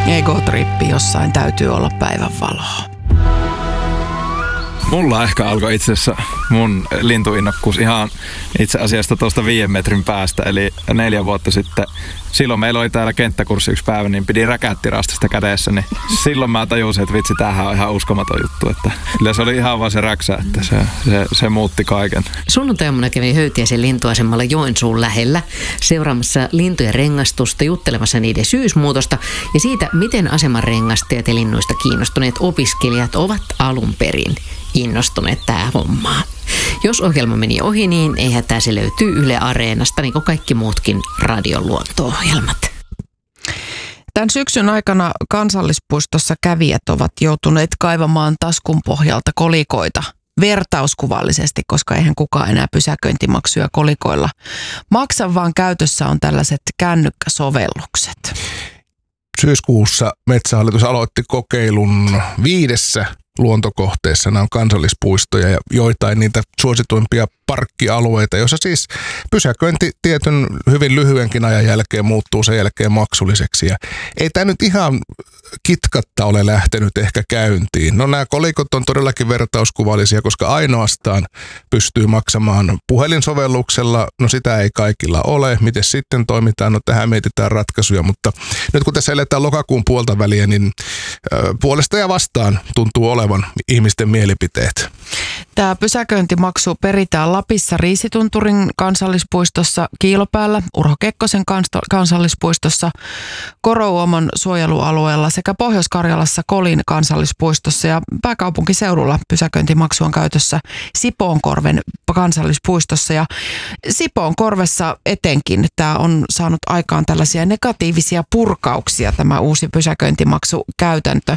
Egotrippi, jossain täytyy olla päivänvaloa. Mulla ehkä alkoi itse asiassa mun lintuinnokkuus ihan itse asiassa tuosta 5 metrin päästä, eli 4 vuotta sitten. Silloin meillä oli täällä kenttäkurssi yksi päivä, niin pidin räkättirastista kädessä, niin silloin mä tajusin, että vitsi, tämähän on ihan uskomaton juttu. Että kyllä se oli ihan vaan se räksä, että se muutti kaiken. Sunnuntaina kävin Höytiäisen lintuasemalla Joensuun lähellä seuraamassa lintujen rengastusta, juttelemassa niiden syysmuutosta ja siitä, miten aseman rengastajat ja linnuista kiinnostuneet opiskelijat ovat alun perin innostuneet tähän hommaan. Jos ohjelma meni ohi, niin eihän tämä se löytyy Yle Areenasta, niin kuin kaikki muutkin radion luonto-ohjelmat. Tämän syksyn aikana kansallispuistossa kävijät ovat joutuneet kaivamaan taskun pohjalta kolikoita vertauskuvallisesti, koska eihän kukaan enää pysäköintimaksuja kolikoilla maksa, vaan käytössä on tällaiset kännykkäsovellukset. Syyskuussa Metsähallitus aloitti kokeilun 5 luontokohteessa. Nämä on kansallispuistoja ja joitain niitä suosituimpia parkkialueita, joissa siis pysäköinti tietyn hyvin lyhyenkin ajan jälkeen muuttuu sen jälkeen maksulliseksi. Ja ei tämä nyt ihan kitkatta ole lähtenyt ehkä käyntiin. No nämä kolikot on todellakin vertauskuvallisia, koska ainoastaan pystyy maksamaan puhelinsovelluksella. No sitä ei kaikilla ole. Miten sitten toimitaan? No tähän mietitään ratkaisuja, mutta nyt kun tässä eletään lokakuun puolta väliä, niin puolesta ja vastaan tuntuu olevan ihmisten mielipiteet. Tämä pysäköintimaksu peritään Lapissa Riisitunturin kansallispuistossa Kiilopäällä, Urho Kekkosen kansallispuistossa, Korouomon suojelualueella sekä Pohjois-Karjalassa Kolin kansallispuistossa ja pääkaupunkiseudulla pysäköintimaksu on käytössä Sipoonkorven kansallispuistossa ja Sipoonkorvessa etenkin tämä on saanut aikaan tällaisia negatiivisia purkauksia tämä uusi pysäköintimaksukäytäntö.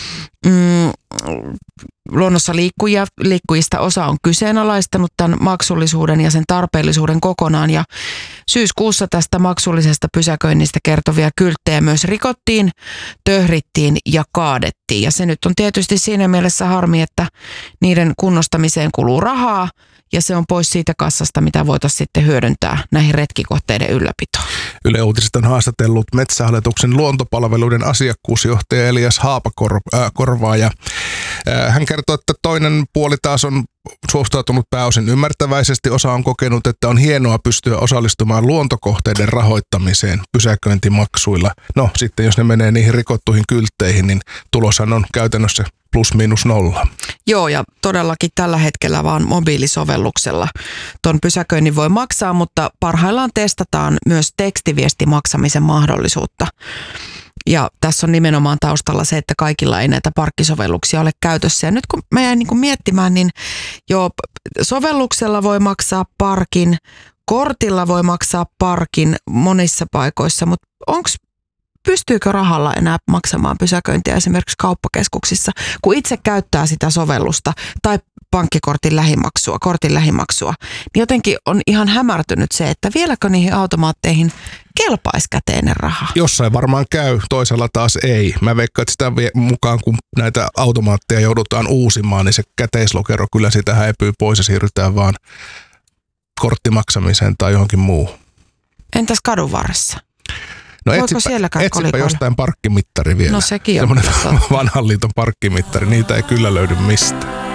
Luonnossa liikkujista osa on kyseenalaistanut tämän maksullisuuden ja sen tarpeellisuuden kokonaan ja syyskuussa tästä maksullisesta pysäköinnistä kertovia kylttejä myös rikottiin, töhrittiin ja kaadettiin ja se nyt on tietysti siinä mielessä harmi, että niiden kunnostamiseen kuluu rahaa ja se on pois siitä kassasta, mitä voitaisiin sitten hyödyntää näihin retkikohteiden ylläpitoon. Yle Uutiset on haastatellut Metsähallituksen luontopalveluiden asiakkuusjohtaja Elias Haapakorvaa ja hän kertoo, että toinen puoli taas on suhtautunut pääosin ymmärtäväisesti. Osa on kokenut, että on hienoa pystyä osallistumaan luontokohteiden rahoittamiseen pysäköintimaksuilla. No sitten jos ne menee niihin rikottuihin kyltteihin, niin tuloshan on käytännössä +/-0. Joo, ja todellakin tällä hetkellä vaan mobiilisovelluksella ton pysäköinnin voi maksaa, mutta parhaillaan testataan myös tekstiviestimaksamisen mahdollisuutta. Ja tässä on nimenomaan taustalla se, että kaikilla ei näitä parkkisovelluksia ole käytössä. Ja nyt kun mä jäin miettimään, niin joo, sovelluksella voi maksaa parkin, kortilla voi maksaa parkin monissa paikoissa, mutta pystyykö rahalla enää maksamaan pysäköintiä esimerkiksi kauppakeskuksissa, kun itse käyttää sitä sovellusta tai pankkikortin lähimaksua, niin jotenkin on ihan hämärtynyt se, että vieläkö niihin automaatteihin kelpaisi käteinen raha. Jossain varmaan käy, toisella taas ei. Mä veikkaan, että sitä mukaan, kun näitä automaatteja joudutaan uusimaan, niin se käteislokero kyllä sitä häipyy pois ja siirrytään vaan korttimaksamiseen tai johonkin muuhun. Entäs kadun varressa? No etsipä jostain parkkimittari vielä. No sekin on. Semmoinen vanhan liiton parkkimittari, niitä ei kyllä löydy mistään.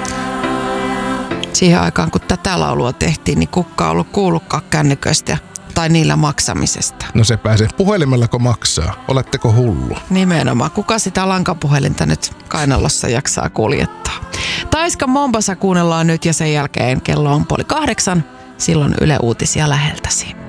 Siihen aikaan, kun tätä laulua tehtiin, niin kukaan on ollut kuullutkaan kännyköistä tai niillä maksamisesta. No se pääsee. Puhelimellako maksaa? Oletteko hullu? Nimenomaan. Kuka sitä lankapuhelinta nyt kainalossa jaksaa kuljettaa? Taiska Mombasa kuunnellaan nyt ja sen jälkeen kello on 7:30. Silloin Yle Uutisia läheltäsi.